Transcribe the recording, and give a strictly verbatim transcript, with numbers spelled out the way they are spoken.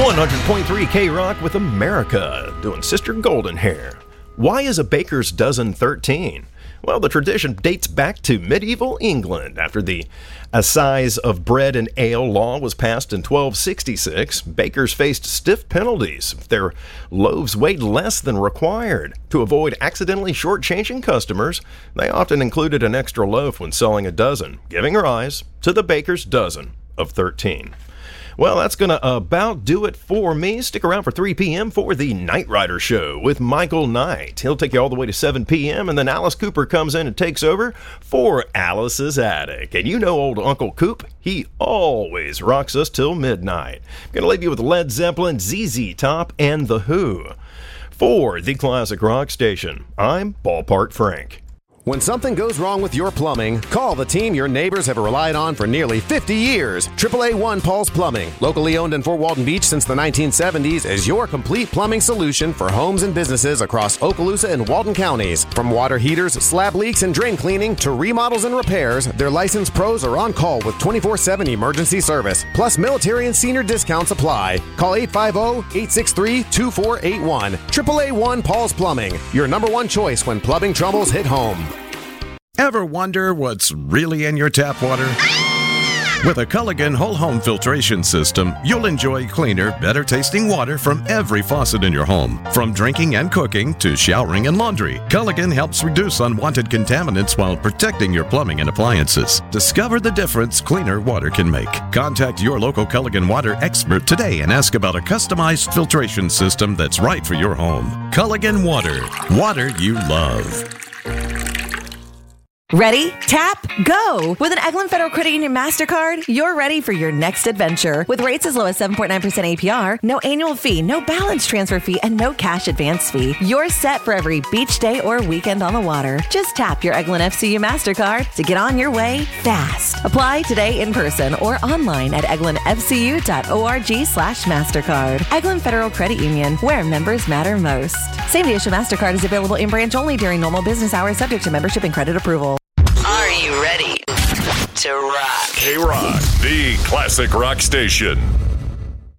one hundred point three K-Rock with America, doing Sister Golden Hair. Why is a baker's dozen thirteen? Well, the tradition dates back to medieval England. After the Assize of Bread and Ale law was passed in twelve sixty-six, bakers faced stiff penalties if their loaves weighed less than required. To avoid accidentally shortchanging customers, they often included an extra loaf when selling a dozen, giving rise to the baker's dozen of thirteen. Well, that's going to about do it for me. Stick around for three p.m. for the Knight Rider Show with Michael Knight. He'll take you all the way to seven p.m., and then Alice Cooper comes in and takes over for Alice's Attic. And you know old Uncle Coop, he always rocks us till midnight. I'm going to leave you with Led Zeppelin, Z Z Top, and The Who. For the Classic Rock Station, I'm Ballpark Frank. When something goes wrong with your plumbing, call the team your neighbors have relied on for nearly fifty years. triple A one Paul's Plumbing, locally owned in Fort Walton Beach since the nineteen seventies, is your complete plumbing solution for homes and businesses across Okaloosa and Walton counties. From water heaters, slab leaks, and drain cleaning to remodels and repairs, their licensed pros are on call with twenty-four seven emergency service. Plus, military and senior discounts apply. Call eight five zero, eight six three, two four eight one. triple A one Paul's Plumbing, your number one choice when plumbing troubles hit home. Ever wonder what's really in your tap water? With a Culligan whole home filtration system, you'll enjoy cleaner, better tasting water from every faucet in your home. From drinking and cooking to showering and laundry, Culligan helps reduce unwanted contaminants while protecting your plumbing and appliances. Discover the difference cleaner water can make. Contact your local Culligan water expert today and ask about a customized filtration system that's right for your home. Culligan Water. Water you love. Ready? Tap, go! With an Eglin Federal Credit Union MasterCard, you're ready for your next adventure. With rates as low as seven point nine percent A P R, no annual fee, no balance transfer fee, and no cash advance fee. You're set for every beach day or weekend on the water. Just tap your Eglin F C U MasterCard to get on your way fast. Apply today in person or online at eglinfcu.org slash MasterCard. Eglin Federal Credit Union, where members matter most. Same day issue MasterCard is available in branch only during normal business hours, subject to membership and credit approval. Are you ready to rock? K-Rock, the classic rock station.